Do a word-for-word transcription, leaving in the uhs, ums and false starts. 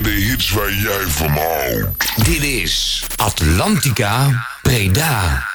de hits waar jij van houdt. Dit is Atlantica Breda.